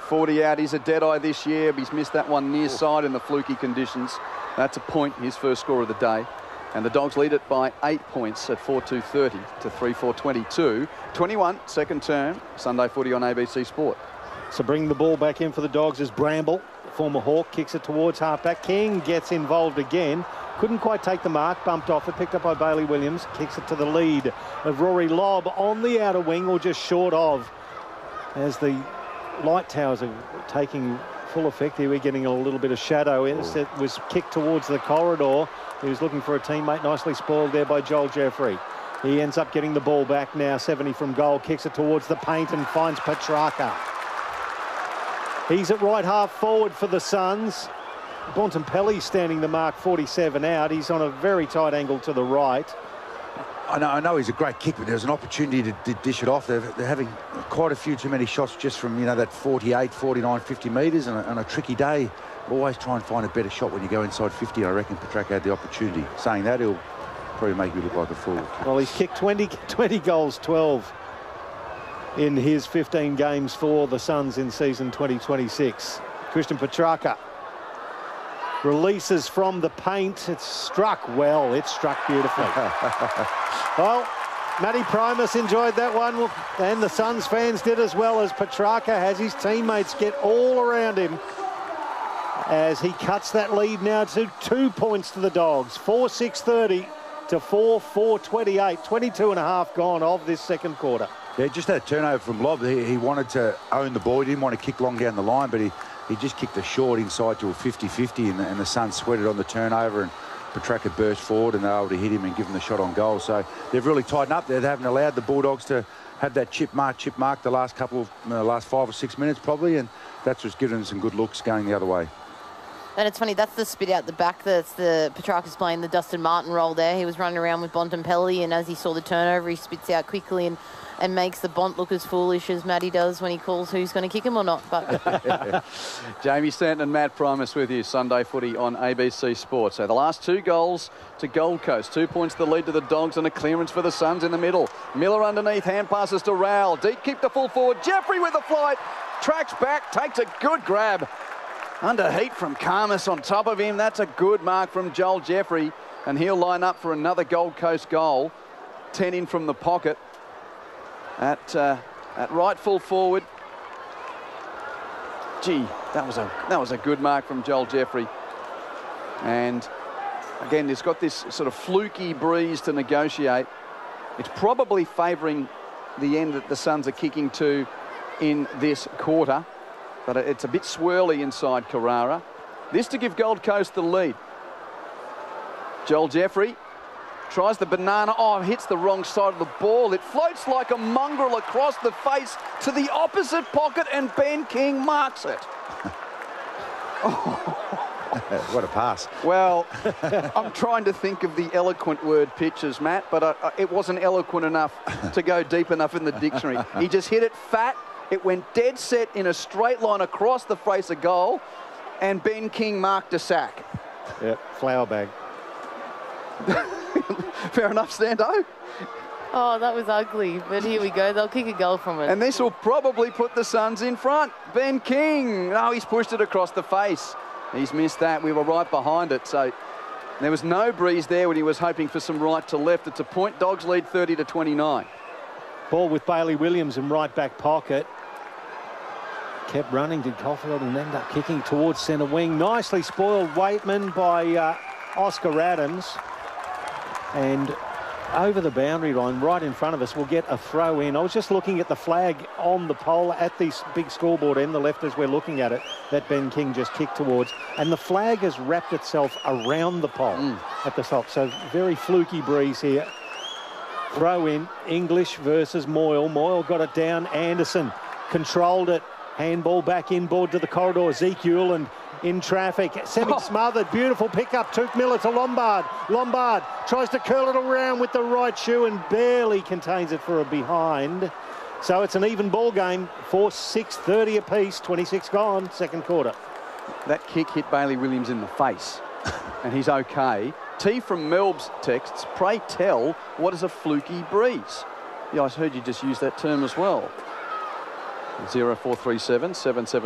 40 out. He's a dead-eye this year, but he's missed that one near side in the fluky conditions. That's a point, his first score of the day. And the Dogs lead it by 8 points at 4-2-30 to 3-4-22. 21, second term, Sunday footy on ABC Sport. So bring the ball back in for the Dogs as Bramble, former Hawk, kicks it towards halfback. King gets involved again. Couldn't quite take the mark, bumped off it, picked up by Bailey Williams, kicks it to the lead of Rory Lobb on the outer wing, or just short of, as the light towers are taking full effect here. We're getting a little bit of shadow. It was kicked towards the corridor. He was looking for a teammate, nicely spoiled there by Joel Jeffrey. He ends up getting the ball back now, 70 from goal, kicks it towards the paint and finds Petrarca. He's at right half forward for the Suns. Bontempelli standing the mark, 47 out. He's on a very tight angle to the right. I know he's a great kick, but there's an opportunity to dish it off. They're having quite a few too many shots just from, that 48, 49, 50 metres on a tricky day. Always try and find a better shot when you go inside 50. I reckon Petrarca had the opportunity. Saying that, he'll probably make you look like a fool. Well, he's kicked 20 goals, 12 in his 15 games for the Suns in season 2026. Christian Petrarca releases from the paint. It's struck well. It struck beautifully. Well, Matty Primus enjoyed that one, and the Suns fans did as well, as Petrarca has his teammates get all around him as he cuts that lead now to 2 points to the Dogs. 4-6-30 to 4-4-28. 22 and a half gone of this second quarter. Yeah, just that turnover from Lobb. He wanted to own the ball. He didn't want to kick long down the line, but he just kicked a short inside to a 50-50, and the Suns sweated on the turnover, and Petrarca burst forward and they were able to hit him and give him the shot on goal. So they've really tightened up there. They haven't allowed the Bulldogs to have that chip mark the last 5 or 6 minutes probably, and that's what's given them some good looks going the other way. And it's funny, that's the spit out the back. That's the Petrarca's playing the Dustin Martin role there. He was running around with Bontempelli, and as he saw the turnover, he spits out quickly and makes the Bont look as foolish as Matty does when he calls who's going to kick him or not. But Jamie Stanton and Matt Primus with you, Sunday footy on ABC Sport. So the last 2 goals to Gold Coast. 2 points the lead to the Dogs, and a clearance for the Suns in the middle. Miller underneath, hand passes to Rowell. Deep kick to full forward. Jeffrey with the flight. Tracks back, takes a good grab. Under heat from Karmas on top of him. That's a good mark from Joel Jeffrey, and he'll line up for another Gold Coast goal. 10 in from the pocket. At right full forward. Gee, that was a good mark from Joel Jeffrey. And again, it's got this sort of fluky breeze to negotiate. It's probably favouring the end that the Suns are kicking to in this quarter, but it's a bit swirly inside Carrara. This to give Gold Coast the lead. Joel Jeffrey tries the banana. Oh, hits the wrong side of the ball. It floats like a mongrel across the face to the opposite pocket, and Ben King marks it. What a pass. Well, I'm trying to think of the eloquent word pitches, Matt, but it wasn't eloquent enough to go deep enough in the dictionary. He just hit it fat. It went dead set in a straight line across the face of goal, and Ben King marked a sack. Yep, flower bag. Fair enough, Stando. oh, that was ugly. But here we go. They'll kick a goal from it. And this will probably put the Suns in front. Ben King. Oh, he's pushed it across the face. He's missed that. We were right behind it. So there was no breeze there when he was hoping for some right to left. It's a point. Dogs lead 30-29. Ball with Bailey Williams in right back pocket. Kept running, did Caulfield, and ended up kicking towards centre wing. Nicely spoiled Waitman by Oscar Adams. And over the boundary line, right in front of us, we'll get a throw in. I was just looking at the flag on the pole at this big scoreboard end, the left as we're looking at it, that Ben King just kicked towards. And the flag has wrapped itself around the pole at the top. So very fluky breeze here. Throw in, English versus Moyle. Moyle got it down. Anderson controlled it. Handball back inboard to the corridor. Ezekiel and in traffic. Semi-smothered. Beautiful pickup. Took Miller to Lombard. Lombard tries to curl it around with the right shoe and barely contains it for a behind. So it's an even ball game. 4-6-30 apiece. 26 gone. Second quarter. That kick hit Bailey Williams in the face, and he's okay. T from Melb's texts, pray tell, what is a fluky breeze? Yeah, I heard you just use that term as well. 0437 77